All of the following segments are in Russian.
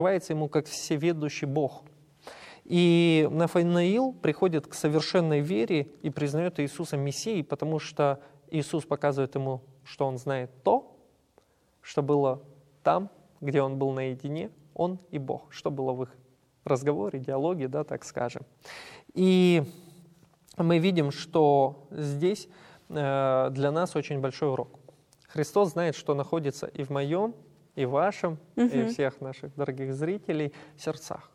открывается ему как всеведущий Бог. И Нафанаил приходит к совершенной вере и признает Иисуса Мессией, потому что Иисус показывает ему, что он знает то, что было там, где он был наедине, он и Бог, что было в их разговоре, диалоге, да, так скажем. И мы видим, что здесь для нас очень большой урок. Христос знает, что находится и в моем, и в вашем, и всех наших дорогих зрителей сердцах.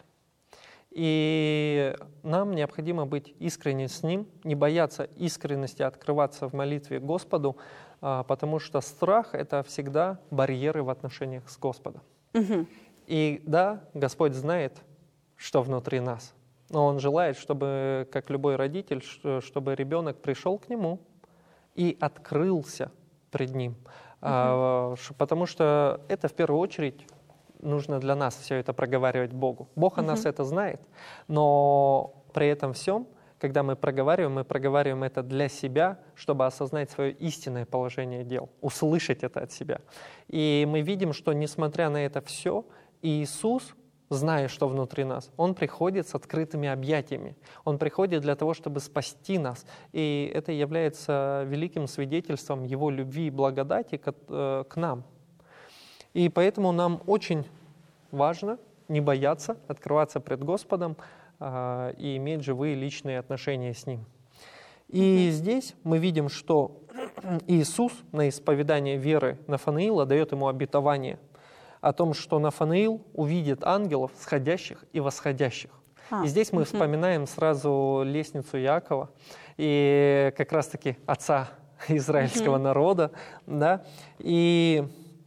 И нам необходимо быть искренне с Ним, не бояться искренности, открываться в молитве Господу, потому что страх — это всегда барьеры в отношениях с Господом. И да, Господь знает, что внутри нас, но Он желает, чтобы, как любой родитель, чтобы ребенок пришел к Нему и открылся пред Ним. Потому что это в первую очередь нужно для нас все это проговаривать Богу. Бог о нас это знает, но при этом всем, когда мы проговариваем это для себя, чтобы осознать свое истинное положение дел, услышать это от себя. И мы видим, что несмотря на это все, Иисус, зная, что внутри нас, Он приходит с открытыми объятиями. Он приходит для того, чтобы спасти нас. И это является великим свидетельством Его любви и благодати к нам. И поэтому нам очень важно не бояться открываться пред Господом и иметь живые личные отношения с Ним. И здесь мы видим, что Иисус на исповедание веры Нафанаила дает ему обетование о том, что Нафанаил увидит ангелов, сходящих и восходящих. И здесь мы вспоминаем сразу лестницу Иакова и как раз-таки отца израильского народа. Да? И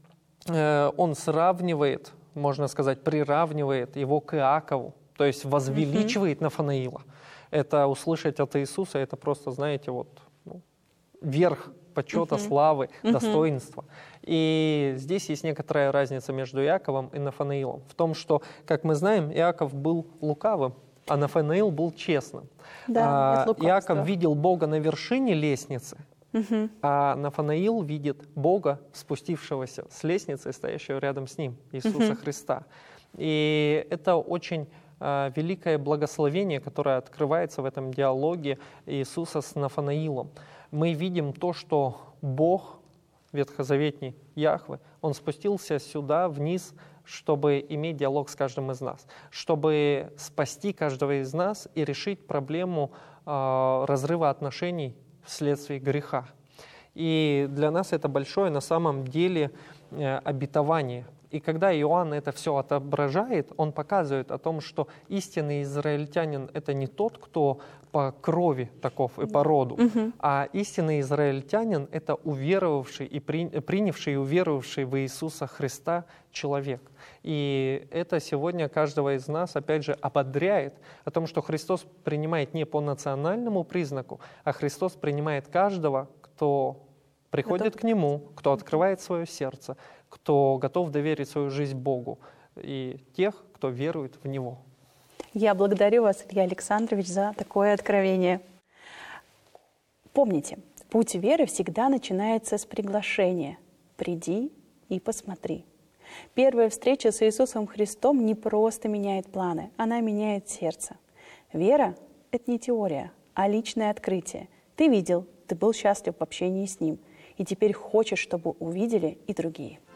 он сравнивает, можно сказать, приравнивает его к Иакову, то есть возвеличивает Нафанаила. Это услышать от Иисуса, это просто, знаете, вот верх почета, славы, достоинства. И здесь есть некоторая разница между Иаковом и Нафанаилом в том, что, как мы знаем, Иаков был лукавым, а Нафанаил был честным. Да, Иаков видел Бога на вершине лестницы, а Нафанаил видит Бога, спустившегося с лестницы, стоящего рядом с ним, Иисуса Христа. И это очень великое благословение, которое открывается в этом диалоге Иисуса с Нафанаилом. Мы видим то, что Бог, ветхозаветний Яхве, Он спустился сюда, вниз, чтобы иметь диалог с каждым из нас, чтобы спасти каждого из нас и решить проблему разрыва отношений вследствие греха. И для нас это большое на самом деле обетование. И когда Иоанн это все отображает, он показывает о том, что истинный израильтянин — это не тот, кто по крови таков и по роду, а истинный израильтянин — это уверовавший и принявший и уверовавший в Иисуса Христа человек. И это сегодня каждого из нас, опять же, ободряет о том, что Христос принимает не по национальному признаку, а Христос принимает каждого, кто приходит к Нему, кто открывает свое сердце, кто готов доверить свою жизнь Богу, и тех, кто верует в Него. Я благодарю вас, Илья Александрович, за такое откровение. Помните, путь веры всегда начинается с приглашения. «Приди и посмотри». Первая встреча с Иисусом Христом не просто меняет планы, она меняет сердце. Вера — это не теория, а личное открытие. Ты видел, ты был счастлив в общении с Ним, и теперь хочешь, чтобы увидели и другие.